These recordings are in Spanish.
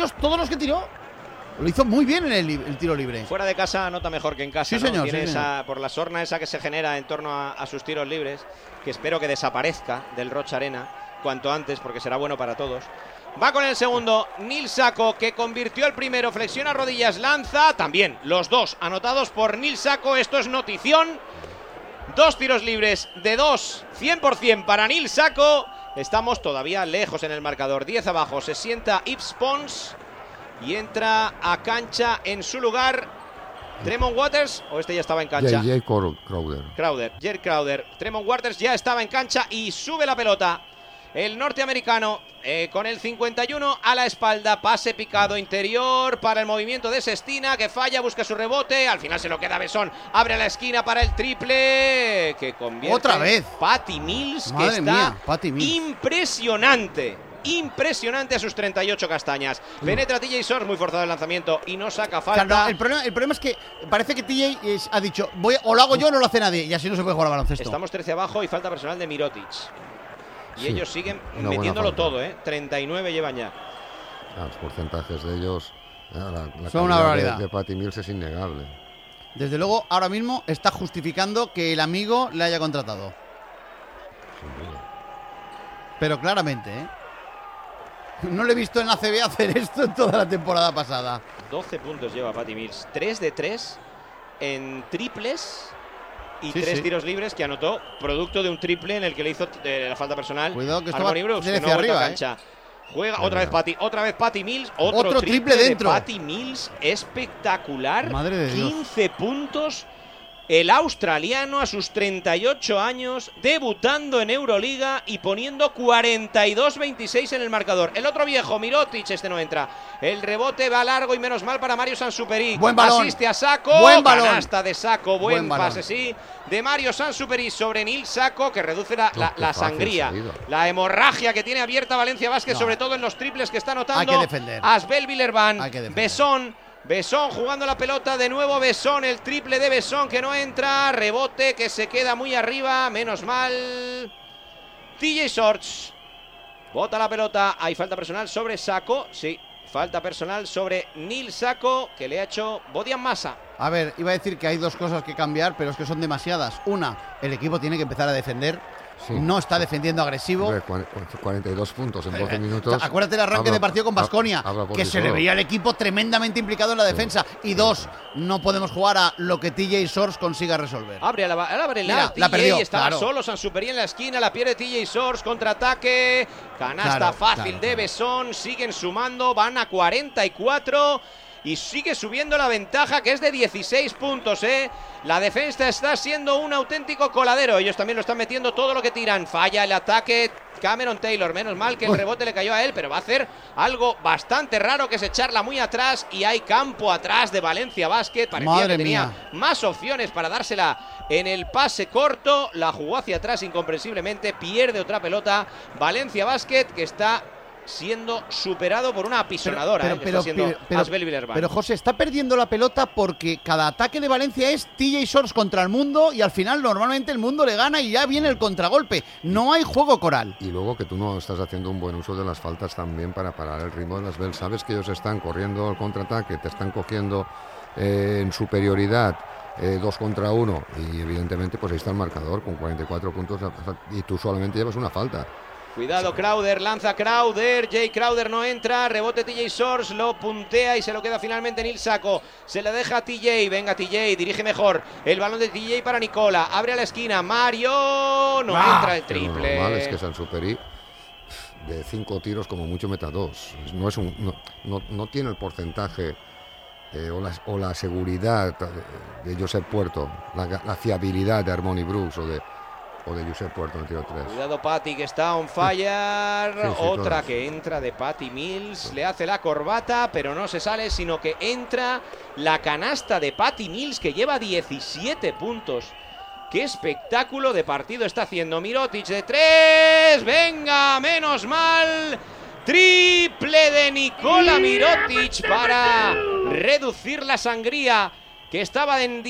todos los que tiró. Lo hizo muy bien en el tiro libre. Fuera de casa anota mejor que en casa. Sí, señor. Tiene Sí, señor. por la sorna esa que se genera en torno a sus tiros libres, que espero que desaparezca del Rocha Arena cuanto antes, porque será bueno para todos. Va con el segundo, Nil Sako, que convirtió el primero, flexiona rodillas, lanza, también los dos anotados por Nil Sako. Esto es notición. 2 tiros libres de 2, 100% para Nil Sako. Estamos todavía lejos en el marcador, 10 abajo, se sienta Yves Pons y entra a cancha en su lugar Tremont Waters, o este ya estaba en cancha. Jay Crowder. Jerry Crowder. Tremont Waters ya estaba en cancha y sube la pelota. El norteamericano con el 51 a la espalda, pase picado interior para el movimiento de Sestina, que falla, busca su rebote, al final se lo queda Besson, abre la esquina para el triple, que convierte otra vez Patty Mills, madre que está mía, Patty Mills. Impresionante a sus 38 castañas. Penetra TJ Shorts, muy forzado el lanzamiento y no saca O falta. sea, no, el problema es que parece que TJ ha dicho, o lo hago yo o no lo hace nadie, y así no se puede jugar al baloncesto. Estamos 13 abajo y falta personal de Mirotic. Y Sí, ellos siguen una metiéndolo buena falta. todo, 39 llevan ya. Los porcentajes de ellos, la son una calidad barbaridad. de Patty Mills es innegable. Desde luego, ahora mismo está justificando que el amigo le haya contratado. Sin duda. Pero claramente, no le he visto en la CB hacer esto en toda la temporada pasada. 12 puntos lleva Patty Mills. 3 de 3 en triples y Sí, 3 sí. tiros libres que anotó, producto de un triple en el que le hizo la falta personal. Cuidado que esto Harmony va Brooks, que hacia no ha vuelto a arriba, cancha. Juega otra vez Patty Mills, Otro triple dentro. de Patty Mills, espectacular. Madre de Dios. 15 puntos. El australiano a sus 38 años, debutando en Euroliga y poniendo 42-26 en el marcador. El otro viejo, Mirotic, este no entra. El rebote va largo y menos mal para Mario Sansuperi. Buen balón. Asiste a Sako. Buen balón. Canasta de Sako. Buen balón. pase, sí. De Mario Sansuperi sobre Nil Sako, que reduce la qué fácil sangría. salido. La hemorragia que tiene abierta Valencia Basket, No. sobre todo en los triples que está anotando. Hay que defender. Asbel Villerban. Hay que defender. Besson jugando la pelota, de nuevo Besson, el triple de Besson que no entra, rebote que se queda muy arriba, menos mal. TJ Shorts bota la pelota, hay falta personal sobre Sako, sí, falta personal sobre Nil Sako, que le ha hecho Bodian Massa. A ver, iba a decir que hay dos cosas que cambiar, pero es que son demasiadas. Una, el equipo tiene que empezar a defender. Sí. No está defendiendo agresivo. Hombre, 42 puntos en 12 minutos. Acuérdate el arranque de partido con Baskonia, habla por que sí se le solo. veía el equipo tremendamente implicado en la defensa. Y dos, no podemos jugar a lo que TJ Shorts consiga resolver. Abre Mira, TJ, la perdió, estaba claro. solo Sansuperi en la esquina, la pierde TJ Shorts, contraataque, canasta Claro, fácil claro, de Besson, siguen sumando, van a 44 y sigue subiendo la ventaja, que es de 16 puntos, La defensa está siendo un auténtico coladero, ellos también lo están metiendo todo lo que tiran, falla el ataque Cameron Taylor, menos mal que el rebote le cayó a él, pero va a hacer algo bastante raro, que es echarla muy atrás, y hay campo atrás de Valencia Basket. Parecía Madre que tenía mía. más opciones para dársela en el pase corto, la jugó hacia atrás incomprensiblemente, pierde otra pelota Valencia Basket, que está siendo superado por una apisonadora, que está siendo Asbel Villerban. Pero José, está perdiendo la pelota porque cada ataque de Valencia es TJ Shorts contra el mundo, y al final normalmente el mundo le gana y ya viene el contragolpe. No hay juego coral. Y luego que tú no estás haciendo un buen uso de las faltas también para parar el ritmo de las Bell. Sabes que ellos están corriendo al contraataque, te están cogiendo en superioridad 2 contra 1, y evidentemente pues ahí está el marcador con 44 puntos y tú solamente llevas una falta. Cuidado, Crowder, lanza Crowder, Jay Crowder no entra, rebote TJ Shorts, lo puntea y se lo queda finalmente Nil Sako, se le deja a TJ, venga TJ, dirige mejor, el balón de TJ para Nicola, abre a la esquina, Mario, no entra el Lo normal triple. es que Sansuperi de 5 tiros como mucho meta 2. No tiene el porcentaje o la seguridad de Josep Puerto, la fiabilidad de Harmony Brooks o de Josep Puerto en el tiro 3. Cuidado Patty, que está on fire. Sí, Otra todas. que entra de Patty Mills. Le hace la corbata, pero no se sale, sino que entra la canasta de Patty Mills, que lleva 17 puntos. ¡Qué espectáculo de partido está haciendo! Mirotic de 3. ¡Venga! ¡Menos mal! Triple de Nikola Mirotic para reducir la sangría, que estaba en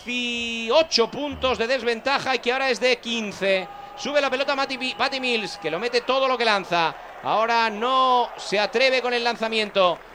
18 puntos de desventaja y que ahora es de 15. Sube la pelota Patty Mills, que lo mete todo lo que lanza. Ahora no se atreve con el lanzamiento.